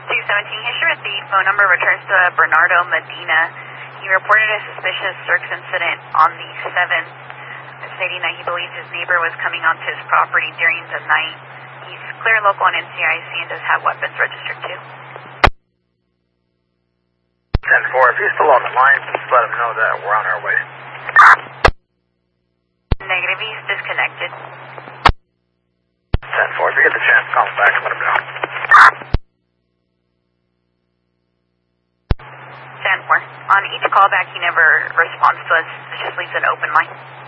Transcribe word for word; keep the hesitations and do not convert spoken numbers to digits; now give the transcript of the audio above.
two seventeen, his the phone number returns to Bernardo Medina. He reported a suspicious search incident on the seventh, stating that he believes his neighbor was coming onto his property during the night. He's clear local on N C I C and does have weapons registered too. ten four, if he's still on the line, just let him know that we're on our way. Negative, he's disconnected. ten four, if you get the chance, call him back and let him know. ten four, on each callback he never responds to us, it just leaves an open line.